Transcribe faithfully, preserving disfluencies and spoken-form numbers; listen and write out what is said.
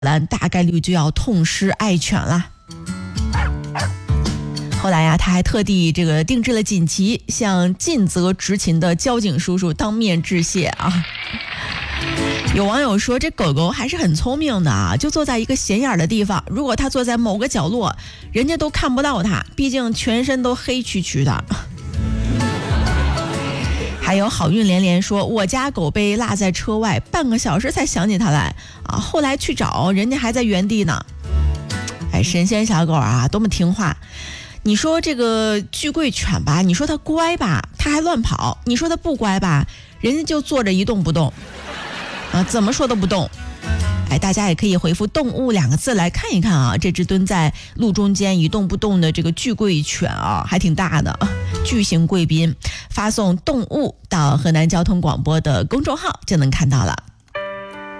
兰大概率就要痛失爱犬了。后来呀、啊，他还特地这个定制了锦旗，向尽责执勤的交警叔叔当面致谢啊。有网友说，这狗狗还是很聪明的啊，就坐在一个显眼的地方，如果它坐在某个角落，人家都看不到它，毕竟全身都黑黢黢的。还有好运连连说，我家狗被落在车外，半个小时才想起它来啊，后来去找，人家还在原地呢。哎，神仙小狗啊，多么听话！你说这个巨贵犬吧，你说它乖吧，它还乱跑；你说它不乖吧，人家就坐着一动不动。啊，怎么说都不动。哎，大家也可以回复动物两个字来看一看啊，这只蹲在路中间一动不动的这个巨贵犬啊，还挺大的巨型贵宾，发送动物到河南交通广播的公众号就能看到了。